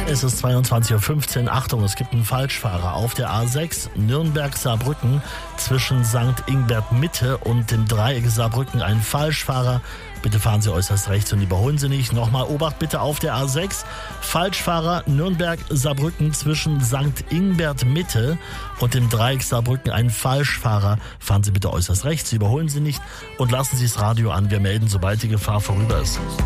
Es ist 22:15 Uhr. Achtung, es gibt einen Falschfahrer auf der A6 Nürnberg-Saarbrücken zwischen St. Ingbert Mitte und dem Dreieck Saarbrücken. Ein Falschfahrer. Bitte fahren Sie äußerst rechts und überholen Sie nicht. Nochmal Obacht bitte auf der A6. Falschfahrer Nürnberg-Saarbrücken zwischen St. Ingbert Mitte und dem Dreieck Saarbrücken. Ein Falschfahrer. Fahren Sie bitte äußerst rechts, überholen Sie nicht und lassen Sie das Radio an. Wir melden, sobald die Gefahr vorüber ist.